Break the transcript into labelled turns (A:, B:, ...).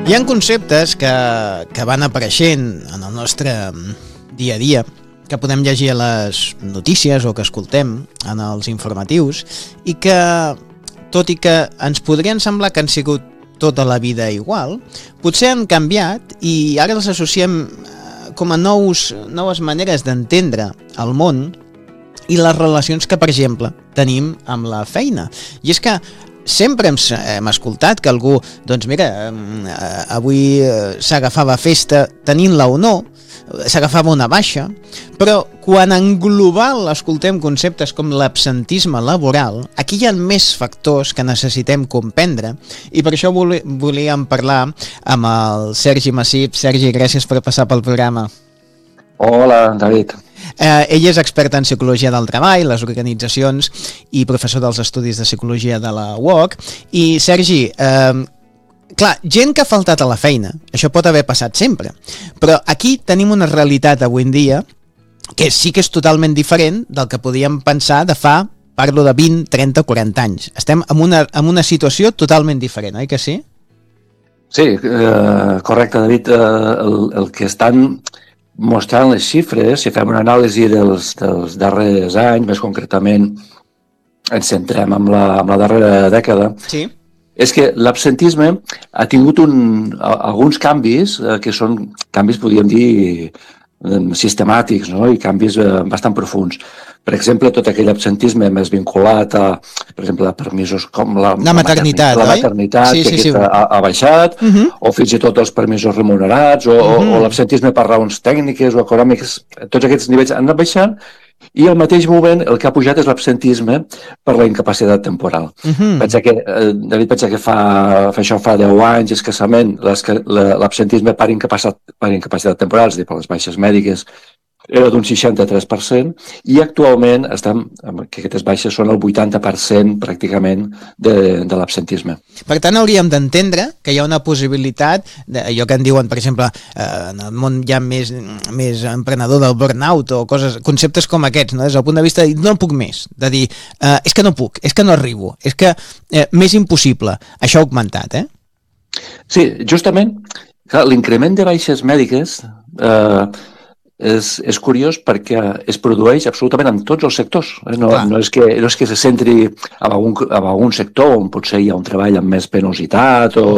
A: Hi ha conceptes que van apareixent en el nostre dia a dia, que podem llegir a les notícies o que escoltem en els informatius i que, tot i que ens podrien semblar que han sigut tota la vida igual, potser han canviat i ara els associem com a noves maneres d'entendre el món i les relacions que, per exemple, tenim amb la feina. I és que sempre hem escoltat que algú, doncs mira, avui s'agafava festa tenint-la o no, s'agafava una baixa, però quan en global escoltem conceptes com l'absentisme laboral, aquí hi ha més factors que necessitem comprendre i per això volíem parlar amb el Sergi Massip. Sergi, gràcies per passar pel programa.
B: Hola, David.
A: Ell és expert en psicologia del treball, les organitzacions i professor dels estudis de psicologia de la UOC. I Sergi, clar, gent que ha faltat a la feina, això pot haver passat sempre, però aquí tenim una realitat avui en dia que sí que és totalment diferent del que podíem pensar de fa, parlo de 20, 30, 40 anys. Estem en una situació totalment diferent, oi que sí?
B: Sí, correcte, David. El que estan mostrant les xifres, si fem una anàlisi dels darrers anys, més concretament ens centrem en la darrera dècada,
A: sí,
B: és que l'absentisme ha tingut alguns canvis que són canvis, podríem dir, sistemàtics, no? I canvis bastant profunds. Per exemple, tot aquell absentisme més vinculat a, per exemple, a permisos com la
A: maternitat,
B: la maternitat,
A: sí,
B: que
A: sí.
B: ha baixat, o fins i tot els permisos remunerats, o l'absentisme per raons tècniques o econòmiques, tots aquests nivells han anat baixant, i al mateix moment el que ha pujat és l'absentisme per la incapacitat temporal. David, pensa que fa això fa 10 anys escassament l'absentisme per incapacitat temporal, és a dir, per les baixes mèdiques, era d'un 63%, i actualment que aquestes baixes són el 80% pràcticament de l'absentisme.
A: Per tant, hauríem d'entendre que hi ha una possibilitat, allò que en diuen, per exemple, en el món ja més emprenedor del burnout o conceptes com aquests, no? Des del punt de vista de dir, no puc més, de dir, és que no puc, és que no arribo, és que m'és impossible. Això ha augmentat,
B: Sí, justament, l'increment de baixes mèdiques és curiós perquè es produeix absolutament en tots els sectors. No és que se centri en algun sector on potser hi ha un treball amb més penositat o